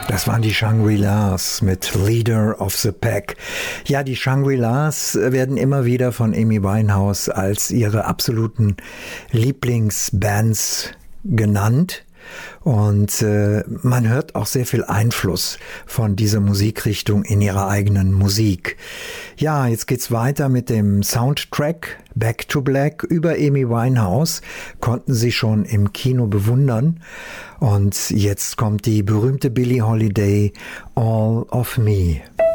Das waren die Shangri-Las mit Leader of the Pack. Ja, die Shangri-Las werden immer wieder von Amy Winehouse als ihre absoluten Lieblingsbands genannt. Und man hört auch sehr viel Einfluss von dieser Musikrichtung in ihrer eigenen Musik. Ja, jetzt geht's weiter mit dem Soundtrack Back to Black über Amy Winehouse. Konnten Sie schon im Kino bewundern. Und jetzt kommt die berühmte Billie Holiday, All of Me.